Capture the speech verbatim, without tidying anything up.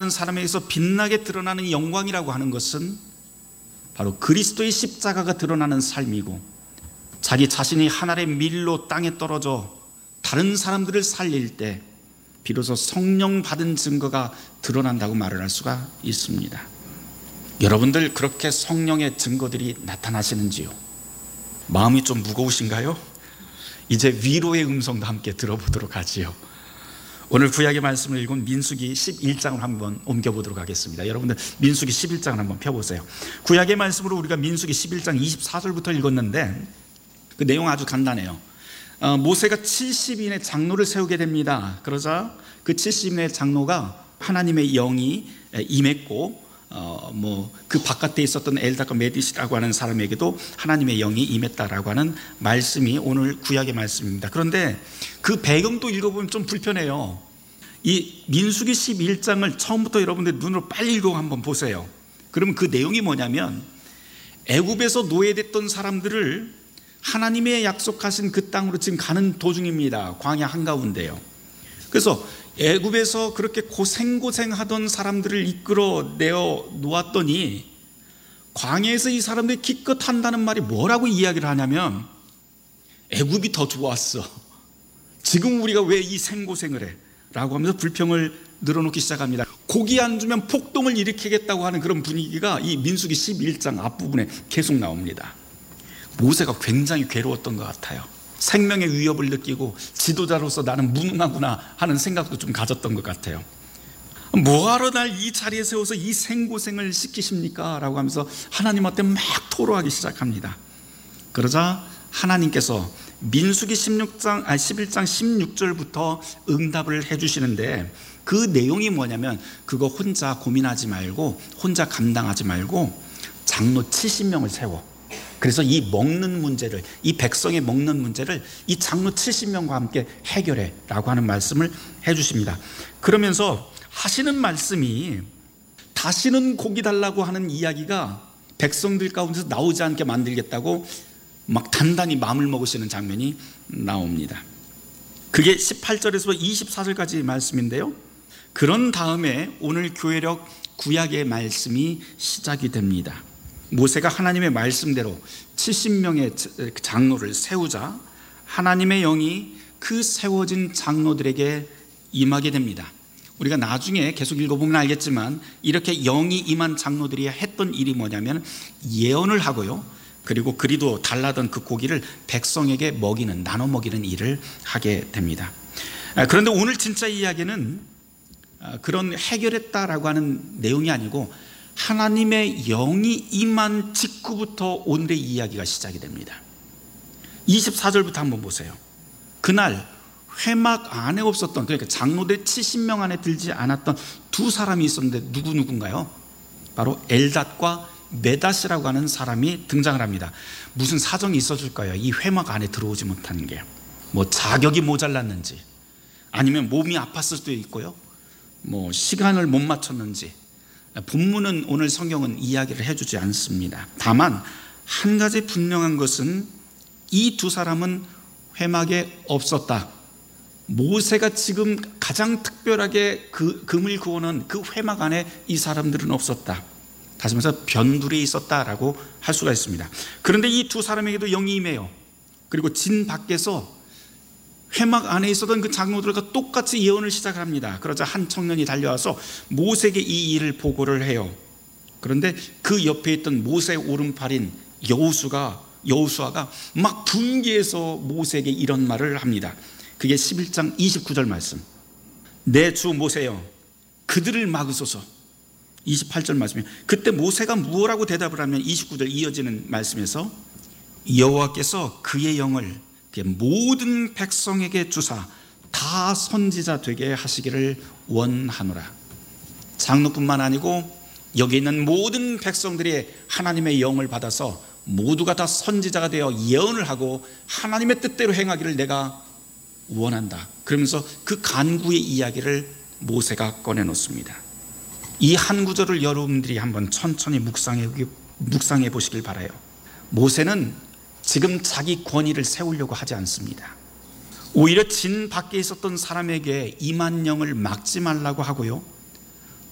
사는 사람에게서 빛나게 드러나는 영광이라고 하는 것은 바로 그리스도의 십자가가 드러나는 삶이고, 자기 자신이 하늘의 밀로 땅에 떨어져 다른 사람들을 살릴 때 비로소 성령 받은 증거가 드러난다고 말을 할 수가 있습니다. 여러분들 그렇게 성령의 증거들이 나타나시는지요? 마음이 좀 무거우신가요? 이제 위로의 음성도 함께 들어보도록 하지요. 오늘 구약의 말씀을 읽은 민수기 십일 장을 한번 옮겨보도록 하겠습니다. 여러분들 민수기 십일 장을 한번 펴보세요. 구약의 말씀으로 우리가 민수기 십일 장 이십사 절부터 읽었는데 그 내용 아주 간단해요. 어, 모세가 칠십 인의 장로를 세우게 됩니다. 그러자 그 칠십 인의 장로가 하나님의 영이 임했고, 어, 뭐 그 바깥에 있었던 엘다과 메디시라고 하는 사람에게도 하나님의 영이 임했다라고 하는 말씀이 오늘 구약의 말씀입니다. 그런데 그 배경도 읽어보면 좀 불편해요. 이 민수기 십일 장을 처음부터 여러분들 눈으로 빨리 읽어 한번 보세요. 그러면 그 내용이 뭐냐면, 애굽에서 노예됐던 사람들을 하나님의 약속하신 그 땅으로 지금 가는 도중입니다. 광야 한가운데요. 그래서 애굽에서 그렇게 고생고생하던 사람들을 이끌어내어 놓았더니 광야에서 이 사람들이 기껏 한다는 말이 뭐라고 이야기를 하냐면, 애굽이 더 좋았어, 지금 우리가 왜 이 생고생을 해? 라고 하면서 불평을 늘어놓기 시작합니다. 고기 안 주면 폭동을 일으키겠다고 하는 그런 분위기가 이 민수기 십일 장 앞부분에 계속 나옵니다. 모세가 굉장히 괴로웠던 것 같아요. 생명의 위협을 느끼고 지도자로서 나는 무능하구나 하는 생각도 좀 가졌던 것 같아요. 뭐하러 날 이 자리에 세워서 이 생고생을 시키십니까? 라고 하면서 하나님한테 막 토로하기 시작합니다. 그러자 하나님께서 민수기 십육 장, 아니 십일 장 십육 절부터 응답을 해주시는데, 그 내용이 뭐냐면, 그거 혼자 고민하지 말고 혼자 감당하지 말고 장로 칠십 명을 세워. 그래서 이 먹는 문제를, 이 백성의 먹는 문제를 이 장로 칠십 명과 함께 해결해 라고 하는 말씀을 해주십니다. 그러면서 하시는 말씀이 다시는 고기 달라고 하는 이야기가 백성들 가운데서 나오지 않게 만들겠다고 막 단단히 마음을 먹으시는 장면이 나옵니다. 그게 십팔 절에서 이십사 절까지 말씀인데요, 그런 다음에 오늘 교회력 구약의 말씀이 시작이 됩니다. 모세가 하나님의 말씀대로 칠십 명의 장로를 세우자 하나님의 영이 그 세워진 장로들에게 임하게 됩니다. 우리가 나중에 계속 읽어보면 알겠지만, 이렇게 영이 임한 장로들이 했던 일이 뭐냐면 예언을 하고요, 그리고 그리도 달라던 그 고기를 백성에게 먹이는, 나눠 먹이는 일을 하게 됩니다. 그런데 오늘 진짜 이야기는 그런 해결했다라고 하는 내용이 아니고, 하나님의 영이 임한 직후부터 오늘의 이야기가 시작이 됩니다. 이십사 절부터 한번 보세요. 그날 회막 안에 없었던, 그러니까 장로들 칠십 명 안에 들지 않았던 두 사람이 있었는데 누구누군가요? 바로 엘닷과 메닷이라고 하는 사람이 등장을 합니다. 무슨 사정이 있어줄까요? 이 회막 안에 들어오지 못하는 게 뭐 자격이 모자랐는지, 아니면 몸이 아팠을 수도 있고요, 뭐 시간을 못 맞췄는지, 본문은 오늘 성경은 이야기를 해주지 않습니다. 다만 한 가지 분명한 것은 이 두 사람은 회막에 없었다. 모세가 지금 가장 특별하게 그 금을 구워놓은 그 회막 안에 이 사람들은 없었다. 다시 말해서 변두리에 있었다라고 할 수가 있습니다. 그런데 이 두 사람에게도 영이 임해요. 그리고 진 밖에서 회막 안에 있었던 그 장로들과 똑같이 예언을 시작합니다. 그러자 한 청년이 달려와서 모세에게 이 일을 보고를 해요. 그런데 그 옆에 있던 모세의 오른팔인 여호수가 여호수아가 막 분개해서 모세에게 이런 말을 합니다. 그게 십일 장 이십구 절 말씀. 내 주 모세여, 그들을 막으소서. 이십팔 절 말씀이에요. 그때 모세가 무엇라고 대답을 하면 이십구 절 이어지는 말씀에서, 여호와께서 그의 영을 모든 백성에게 주사 다 선지자 되게 하시기를 원하노라. 장로뿐만 아니고 여기 있는 모든 백성들이 하나님의 영을 받아서 모두가 다 선지자가 되어 예언을 하고 하나님의 뜻대로 행하기를 내가 원한다. 그러면서 그 간구의 이야기를 모세가 꺼내놓습니다. 이 한 구절을 여러분들이 한번 천천히 묵상해, 묵상해 보시길 바라요. 모세는 지금 자기 권위를 세우려고 하지 않습니다. 오히려 진 밖에 있었던 사람에게 임한 영을 막지 말라고 하고요,